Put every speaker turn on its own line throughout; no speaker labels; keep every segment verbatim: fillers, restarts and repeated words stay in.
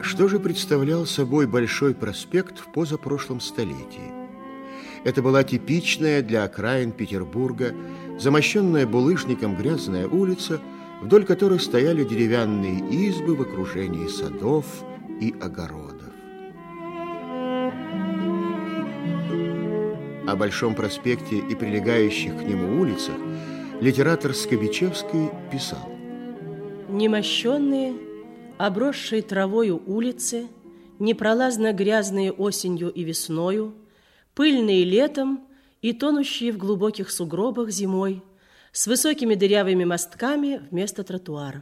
Что же представлял собой Большой проспект в позапрошлом столетии? Это была типичная для окраин Петербурга, замощенная булыжником грязная улица, вдоль которой стояли деревянные избы в окружении садов и огородов. О Большом проспекте и прилегающих к нему улицах литератор Скобичевский писал:
«Немощенные, обросшие травою улицы, непролазно грязные осенью и весною, пыльные летом и тонущие в глубоких сугробах зимой, с высокими дырявыми мостками вместо тротуаров.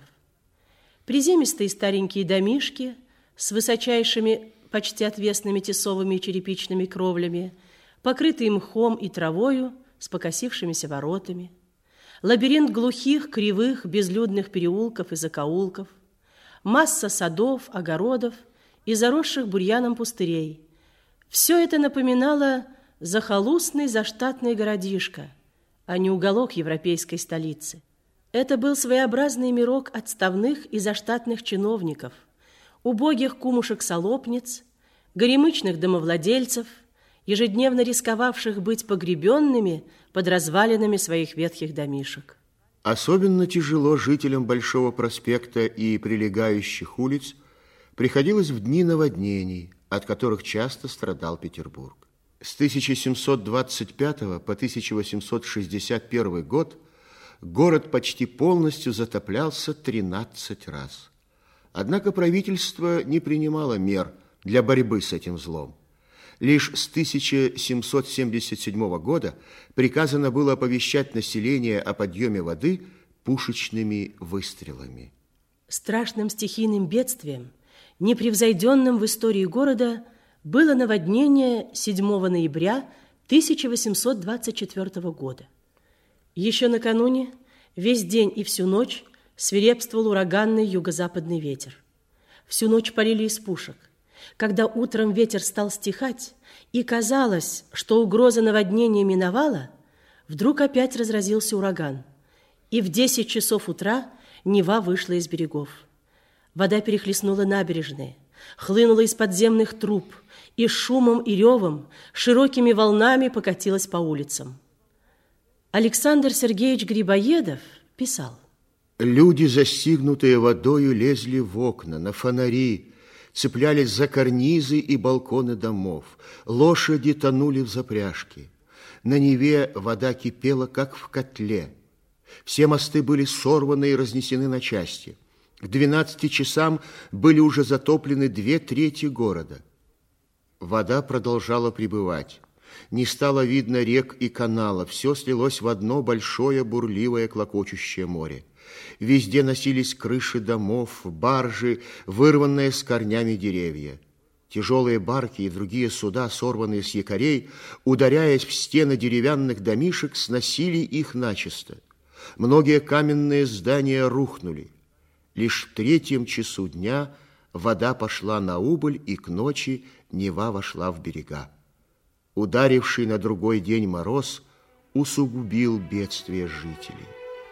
Приземистые старенькие домишки с высочайшими, почти отвесными тесовыми и черепичными кровлями, покрытые мхом и травою с покосившимися воротами, лабиринт глухих, кривых, безлюдных переулков и закоулков, масса садов, огородов и заросших бурьяном пустырей. Все это напоминало захолустный заштатный городишко, а не уголок европейской столицы. Это был своеобразный мирок отставных и заштатных чиновников, убогих кумушек-солопниц, горемычных домовладельцев, ежедневно рисковавших быть погребенными под развалинами своих ветхих домишек.
Особенно тяжело жителям Большого проспекта и прилегающих улиц приходилось в дни наводнений, от которых часто страдал Петербург. С тысяча семьсот двадцать пятого по тысяча восемьсот шестьдесят первый год город почти полностью затоплялся тринадцать раз. Однако правительство не принимало мер для борьбы с этим злом. Лишь с тысяча семьсот семьдесят седьмого года приказано было оповещать население о подъеме воды пушечными выстрелами.
Страшным стихийным бедствием, непревзойденным в истории города, было наводнение седьмого ноября тысяча восемьсот двадцать четвёртого года. Еще накануне весь день и всю ночь свирепствовал ураганный юго-западный ветер. Всю ночь полили из пушек. Когда утром ветер стал стихать, и казалось, что угроза наводнения миновала, вдруг опять разразился ураган, и в десять часов утра Нева вышла из берегов. Вода перехлестнула набережные, хлынула из подземных труб, и шумом и ревом широкими волнами покатилась по улицам. Александр Сергеевич Грибоедов писал:
«Люди, застигнутые водою, лезли в окна, на фонари, цеплялись за карнизы и балконы домов. Лошади тонули в запряжке. На Неве вода кипела, как в котле. Все мосты были сорваны и разнесены на части. К двенадцати часам были уже затоплены две трети города. Вода продолжала прибывать. Не стало видно рек и каналов. Все слилось в одно большое бурливое клокочущее море. Везде носились крыши домов, баржи, вырванные с корнями деревья. Тяжелые барки и другие суда, сорванные с якорей, ударяясь в стены деревянных домишек, сносили их начисто. Многие каменные здания рухнули. Лишь в третьем часу дня вода пошла на убыль, и к ночи Нева вошла в берега. Ударивший на другой день мороз усугубил бедствие жителей.